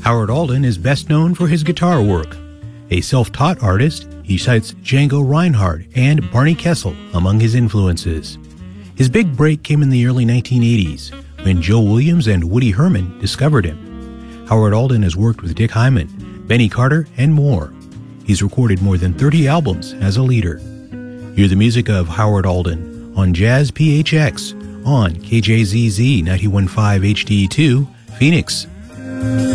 Howard Alden is best known for his guitar work. A self-taught artist, he cites Django Reinhardt and Barney Kessel among his influences. His big break came in the early 1980s when Joe Williams and Woody Herman discovered him. Howard Alden has worked with Dick Hyman, Benny Carter, and more. He's recorded more than 30 albums as a leader. Hear the music of Howard Alden on Jazz PHX on KJZZ 91.5 HD2, Phoenix.